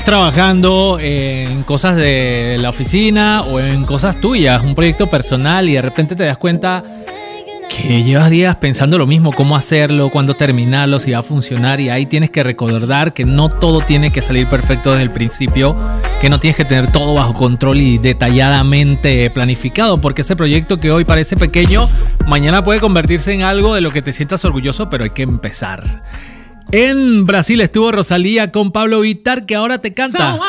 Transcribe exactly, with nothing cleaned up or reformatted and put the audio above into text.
trabajando en cosas de la oficina o en cosas tuyas, un proyecto personal, y de repente te das cuenta que llevas días pensando lo mismo, cómo hacerlo, cuándo terminarlo, si va a funcionar, y ahí tienes que recordar que no todo tiene que salir perfecto desde el principio, que no tienes que tener todo bajo control y detalladamente planificado, porque ese proyecto que hoy parece pequeño, mañana puede convertirse en algo de lo que te sientas orgulloso, pero hay que empezar. En Brasil estuvo Rosalía con Pablo Vittar, que ahora te canta